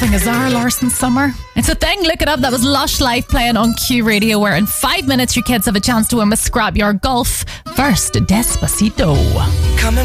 having a Zara Larsson summer? It's a thing, look it up. That was Lush Life playing on Q Radio, where in 5 minutes your kids have a chance to win with Scrap Your Golf. First, Despacito.